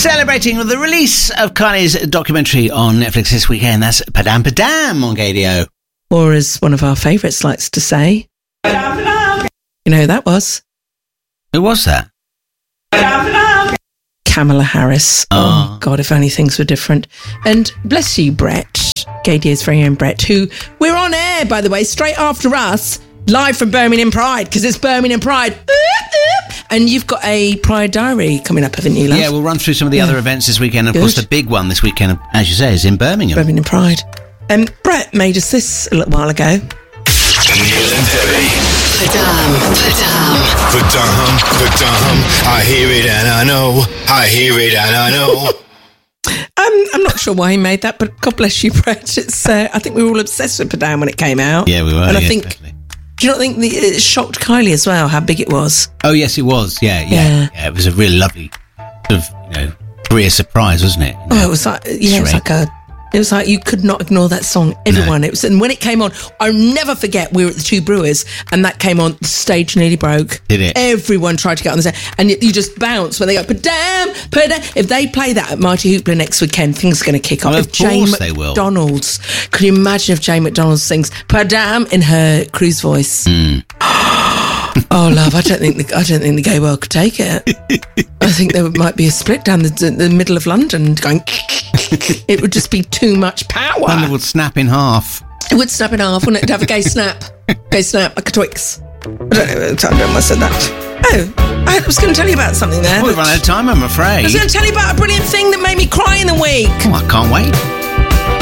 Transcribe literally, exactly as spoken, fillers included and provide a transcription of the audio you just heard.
Celebrating the release of Kylie's documentary on Netflix this weekend. That's Padam Padam on Gadio. Or as one of our favourites likes to say, Padam Padam. You know who that was? Who was that? Padam Padam. Kamala Harris. Oh. oh, God, if only things were different. And bless you, Brett, Gadio's very own Brett, who we're on air, by the way, straight after us, live from Birmingham Pride, because it's Birmingham Pride. And you've got a Pride Diary coming up, haven't you, love? Yeah, we'll run through some of the yeah. other events this weekend. Of Good. course, the big one this weekend, as you say, is in Birmingham. Birmingham Pride. Um, Brett made us this a little while ago. Neil and Debbie. Padam, Padam. Padam, Padam. I hear it and I know. I hear it and I know. Um, I'm not sure why he made that, but God bless you, Brett. It's, uh, I think we were all obsessed with Padam when it came out. Yeah, we were. And I yeah, think... definitely. Do you not think the, it shocked Kylie as well, how big it was? Oh, yes, it was. Yeah, yeah. Yeah, yeah it was a really lovely sort of, you know, career surprise, wasn't it? You know, oh, it was like, yeah, it was like a, it was like you could not ignore that song. Everyone, no. It was, and when it came on, I'll never forget, we were at the Two Brewers, and that came on, the stage nearly broke. Did it? Everyone tried to get on the stage, and you, you just bounce when they go, Padam, Padam. If they play that at Marty Hoopla next weekend, things are going to kick off. Well, if of Jane course they will. McDonald's, can you imagine if Jane McDonald sings Padam in her cruise voice? Mm. Oh, love! I don't think the, I don't think the gay world could take it. I think there might be a split down the, the middle of London going. It would just be too much power. London would snap in half. It would snap in half, wouldn't it? To have a gay snap, gay snap like a Twix. I don't know. I don't know why I said that. Oh, I was going to tell you about something there. Well, we've run out of time, I'm afraid. I was going to tell you about a brilliant thing that made me cry in the week. Oh, I can't wait.